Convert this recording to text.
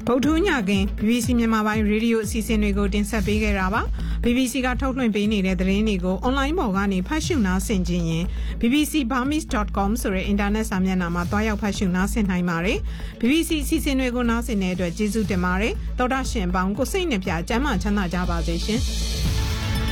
ဗုဒ္ဓညခင် BBC မြန်မာပိုင်းရေဒီယိုအစီအစဉ်တွေကိုတင်ဆက်ပေးခဲ့တာပါ BBC ကထုတ်လွှင့်ပေးနေတဲ့သတင်းတွေကို online ပေါ်ကနေဖတ်ရှုနားဆင်ခြင်းရင် bbcburmese.com ဆိုတဲ့ internet စာမျက်နှာမှာတွားရောက်ဖတ်ရှုနားဆင်နိုင်ပါတယ် BBC အစီအစဉ်တွေကိုနားဆင်တဲ့အတွက်ကျေးဇူးတင်ပါတယ် သောတာရှင်ပေါင်းကိုစိတ်နှပြကျမ်းမာချမ်းသာကြပါစေရှင်